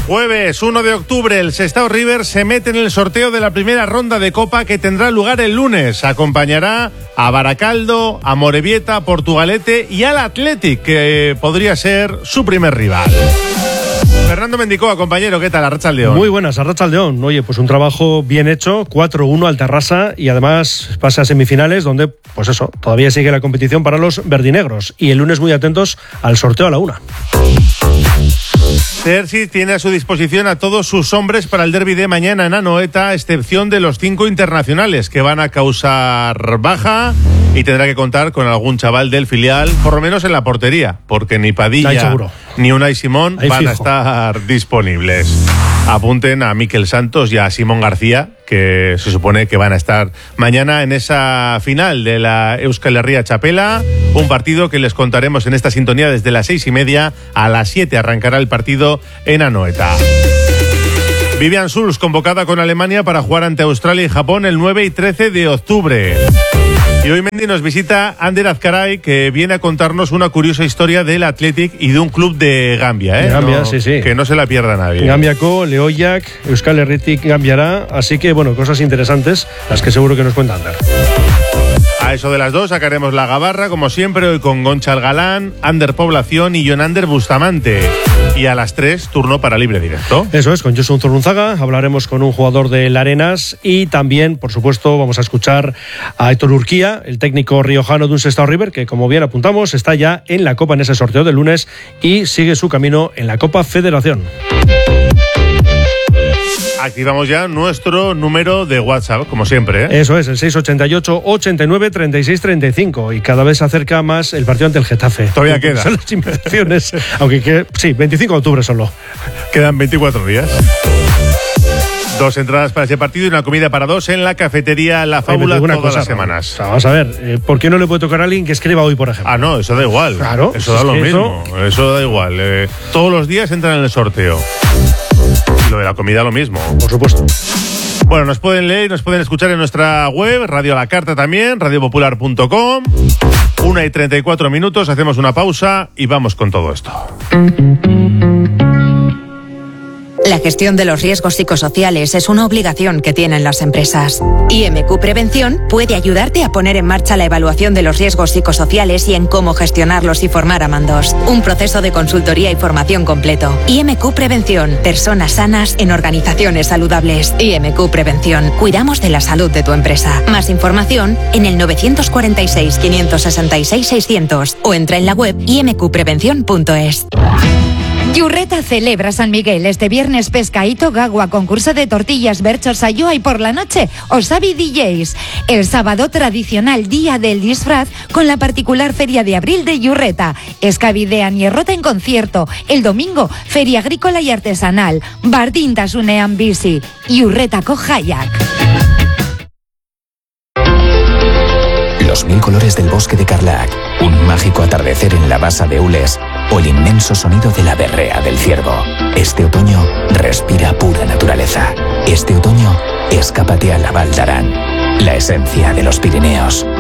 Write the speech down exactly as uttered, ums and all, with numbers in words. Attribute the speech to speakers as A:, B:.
A: Jueves uno de octubre, el Sestao River se mete en el sorteo de la primera ronda de Copa que tendrá lugar el lunes. Acompañará a Baracaldo, a Morevieta, Portugalete y al Athletic, que podría ser su primer rival. Fernando Mendicoa, compañero, ¿qué tal? Arratsaldeon.
B: Muy buenas, Arratsaldeon. Oye, pues un trabajo bien hecho, cuatro uno al Terrassa y además pasa a semifinales donde, pues eso, todavía sigue la competición para los verdinegros. Y el lunes muy atentos al sorteo a la una.
A: Terzi tiene a su disposición a todos sus hombres para el derbi de mañana en Anoeta, a excepción de los cinco internacionales que van a causar baja y tendrá que contar con algún chaval del filial, por lo menos en la portería, porque ni Padilla ni Unai Simón Ahí van fijo. a estar disponibles. Apunten a Mikel Santos y a Simón García, que se supone que van a estar mañana en esa final de la Euskal Herria Txapela, un partido que les contaremos en esta sintonía desde las seis y media. A las siete arrancará el partido en Anoeta. Vivian Schulz convocada con Alemania para jugar ante Australia y Japón el nueve y trece de octubre. Y hoy Mendy nos visita Ander Azkaray, que viene a contarnos una curiosa historia del Athletic y de un club de Gambia, ¿eh?
B: De Gambia,
A: no,
B: sí, sí.
A: Que no se la pierda nadie.
B: Gambiako, Lehoiak, Euskal Herritik Gambiara, así que, bueno, cosas interesantes, las que seguro que nos cuenta Ander.
A: A eso de las dos sacaremos la gabarra, como siempre, hoy con Gonchal Galán, Ander Población y Jonander Bustamante. Y a las tres, turno para Libre Directo.
B: Eso es, con Josun Zurrunzaga hablaremos con un jugador del Arenas y también, por supuesto, vamos a escuchar a Héctor Urquía, el técnico riojano de un Sestao River, que, como bien apuntamos, está ya en la Copa en ese sorteo del lunes y sigue su camino en la Copa Federación.
A: Activamos ya nuestro número de WhatsApp, como siempre, ¿eh?
B: Eso es, el seis ochenta y ocho, ochenta y nueve, treinta y seis, treinta y cinco. Y cada vez se acerca más el partido ante el Getafe.
A: Todavía queda.
B: Son las inversiones. Aunque que, sí, veinticinco de octubre solo.
A: Quedan veinticuatro días. Dos entradas para ese partido y una comida para dos en la cafetería La Fábula todas cosa, las semanas.
B: O sea, vamos a ver, eh, ¿por qué no le puede tocar a alguien que escriba hoy, por ejemplo?
A: Ah, no, eso da igual.
B: Claro.
A: Eso da lo mismo. Eso... eso da igual. Eh, todos los días entran en el sorteo. Lo de la comida lo mismo.
B: Por supuesto.
A: Bueno, nos pueden leer y nos pueden escuchar en nuestra web, Radio a la Carta también, radio popular punto com. Una y treinta y cuatro minutos, hacemos una pausa y vamos con todo esto.
C: La gestión de los riesgos psicosociales es una obligación que tienen las empresas. I M Q Prevención puede ayudarte a poner en marcha la evaluación de los riesgos psicosociales y en cómo gestionarlos y formar a mandos. Un proceso de consultoría y formación completo. I M Q Prevención. Personas sanas en organizaciones saludables. I M Q Prevención. Cuidamos de la salud de tu empresa. Más información en el nueve cuatro seis, cinco seis seis, seiscientos o entra en la web i m q prevención punto es.
D: Yurreta celebra San Miguel este viernes pescaíto, gagua, concurso de tortillas, berchos, sayúa y por la noche Osabi D Js. El sábado tradicional día del disfraz con la particular feria de abril de Yurreta. Escabidean y Errota en concierto. El domingo feria agrícola y artesanal. Bardintas unean bici. Yurreta co Hayak.
E: Los mil colores del bosque de Carlac, un mágico atardecer en la basa de Ules o el inmenso sonido de la berrea del ciervo. Este otoño respira pura naturaleza. Este otoño escápate a la Val d'Aran, la esencia de los Pirineos.